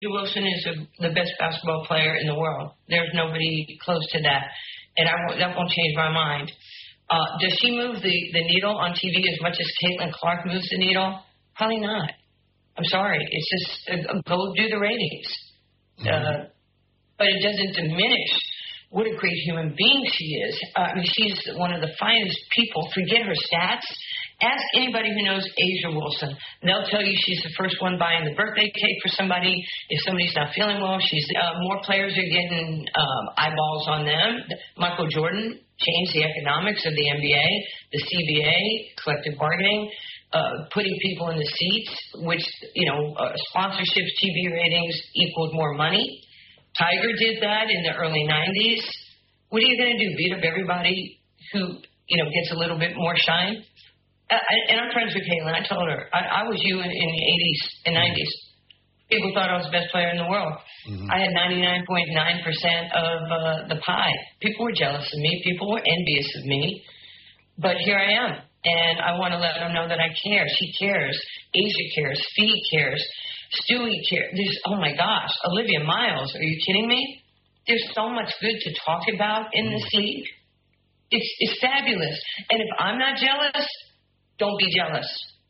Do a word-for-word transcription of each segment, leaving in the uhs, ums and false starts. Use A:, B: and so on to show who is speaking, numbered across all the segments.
A: A'ja Wilson is a, the best basketball player in the world. There's nobody close to that, and I won't, that won't change my mind. Uh, does she move the, the needle on T V as much as Caitlin Clark moves the needle? Probably not. I'm sorry. It's just uh, go do the ratings. Mm-hmm. Uh, but it doesn't diminish what a great human being she is. Uh, I mean, she's one of the finest people. Forget her stats. Ask anybody who knows A'ja Wilson. They'll tell you she's the first one buying the birthday cake for somebody. If somebody's not feeling well, she's uh, more players are getting um, eyeballs on them. Michael Jordan changed the economics of the N B A, the C B A, collective bargaining, uh, putting people in the seats, which, you know, uh, sponsorships, T V ratings equaled more money. Tiger did that in the early nineties. What are you going to do, beat up everybody who, you know, gets a little bit more shine? Uh, and I'm friends with Caitlin. I told her, I, I was you in, in the eighties and nineties. People thought I was the best player in the world. Mm-hmm. I had ninety-nine point nine percent of uh, the pie. People were jealous of me. People were envious of me. But here I am. And I want to let them know that I care. She cares. A'ja cares. Fee cares. Stewie cares. There's, oh, my gosh, Olivia Miles. Are you kidding me? There's so much good to talk about in this league. It's, it's fabulous. And if I'm not jealous, don't be jealous.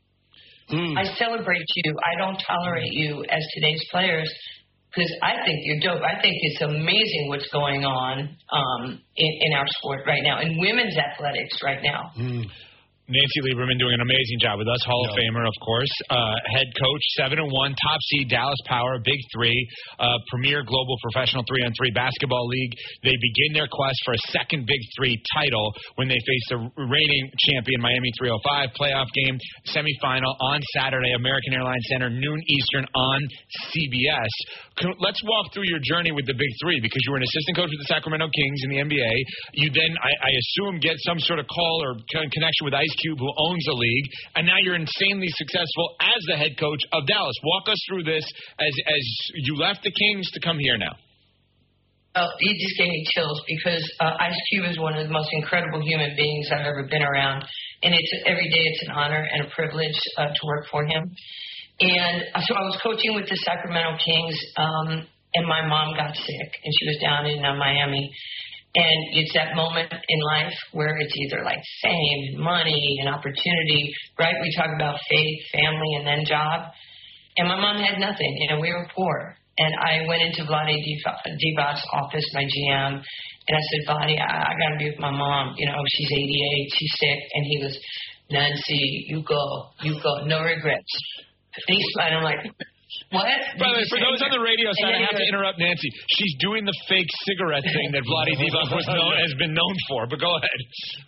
A: Mm. I celebrate you. I don't tolerate you as today's players because I think you're dope. I think it's amazing what's going on um, in, in our sport right now, in women's athletics right now.
B: Mm. Nancy Lieberman doing an amazing job with us, Hall of Famer, of course. Uh, head coach, seven and one, top seed, Dallas Power, Big Three, uh, premier global professional three on three basketball league. They begin their quest for a second Big Three title when they face the reigning champion Miami three oh five playoff game, semifinal on Saturday, American Airlines Center, noon Eastern on C B S. Let's walk through your journey with the Big Three because you were an assistant coach with the Sacramento Kings in the N B A. You then, I, I assume, get some sort of call or connection with Ice Cube, who owns the league, and now you're insanely successful as the head coach of Dallas. Walk us through this as as you left the Kings to come here now.
A: Oh, you just gave me chills because uh, Ice Cube is one of the most incredible human beings I've ever been around, and it's every day it's an honor and a privilege uh, to work for him. And so I was coaching with the Sacramento Kings, um, and my mom got sick, and she was down in uh, Miami. And it's that moment in life where it's either like fame and money and opportunity, right? We talk about faith, family, and then job. And my mom had nothing. You know, we were poor. And I went into Vlade Divac's office, my G M, and I said, Vlade, I, I got to be with my mom. You know, she's eighty-eight, she's sick. And he was, Nancy, you go, you go, no regrets. And he smiled. I'm like, what?
B: By the way, for those on the radio side, I have to interrupt Nancy. She's doing the fake cigarette thing that Vlade Divac was known, has been known for, but go ahead.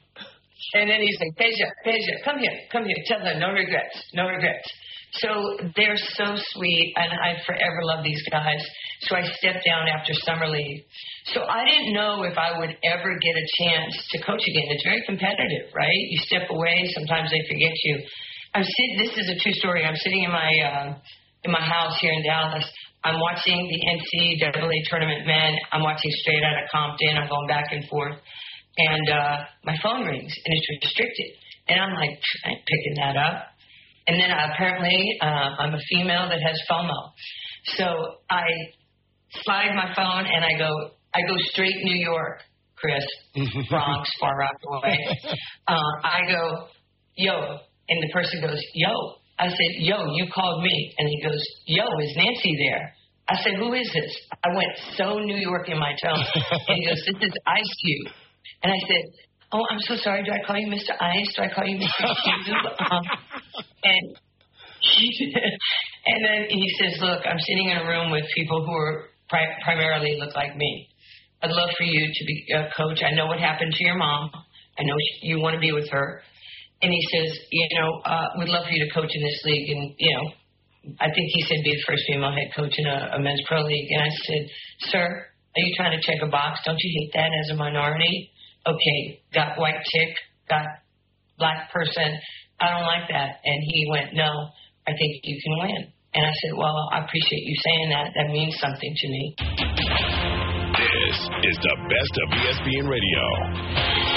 A: And then he's like, Peja, Peja, come here, come here. Tell them, no regrets, no regrets. So they're so sweet, and I forever love these guys. So I stepped down after summer league. So I didn't know if I would ever get a chance to coach again. It's very competitive, right? You step away, sometimes they forget you. I'm sitting, this is a true story. I'm sitting in my uh, in my house here in Dallas. I'm watching the N C double A tournament men. I'm watching Straight Outta Compton. I'm going back and forth. And uh, my phone rings, and it's restricted. And I'm like, I ain't picking that up. And then uh, apparently uh, I'm a female that has FOMO. So I slide my phone, and I go, I go straight New York, Chris, Bronx, Far Rockaway. Uh, I go, yo. And the person goes, yo. I said, yo, you called me. And he goes, yo, is Nancy there? I said, who is this? I went so New York in my tone. And he goes, this is Ice Cube. And I said, oh, I'm so sorry. Do I call you Mister Ice? Do I call you Mister Cube? um, and, and then he says, look, I'm sitting in a room with people who are pri- primarily look like me. I'd love for you to be a coach. I know what happened to your mom. I know she, you want to be with her. And he says, you know, uh, we'd love for you to coach in this league. And, you know, I think he said be the first female head coach in a, a men's pro league. And I said, sir, are you trying to check a box? Don't you hate that as a minority? Okay, got white chick, got black person. I don't like that. And he went, no, I think you can win. And I said, well, I appreciate you saying that. That means something to me.
C: This is the best of E S P N Radio.